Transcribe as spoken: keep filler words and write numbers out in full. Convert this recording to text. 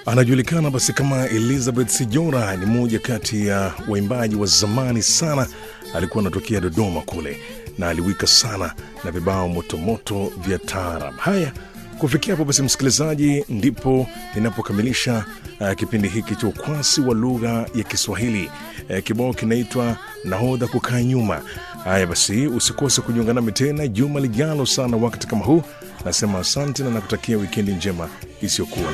Anajulikana basi kama Elizabeth Sijora, ni mmoja kati ya waimbaji wa zamani sana. Alikuwa anatokea Dodoma kule na aliwika sana na vibao motomoto vya taarab. Haya, kufikia hapo basi msikilizaji, ndipo ninapokamilisha uh, kipindi hiki cha ukwasi wa lugha ya Kiswahili. Uh, kibao kinaitwa Nahodha Kukaa Nyuma. Haya basi, usikose kujiunga nami tena juma lijalo sana wakati kama huu. Nasema asante na nakutakia wikendi njema isiyokuwa